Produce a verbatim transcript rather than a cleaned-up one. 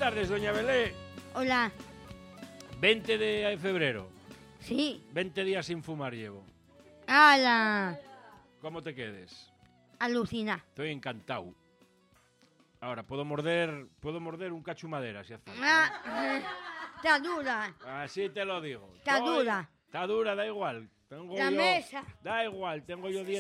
tardes, doña Belé. Hola. veinte de febrero. Sí. veinte días sin fumar llevo. ¡Hala! ¿Cómo te quedes? Alucina. Estoy encantado. Ahora, puedo morder puedo morder un cacho madera, si hace falta. Ah, está dura. Así te lo digo. Está Estoy- dura. Está dura, da igual. Tengo La yo- mesa. Da igual, tengo yo dientes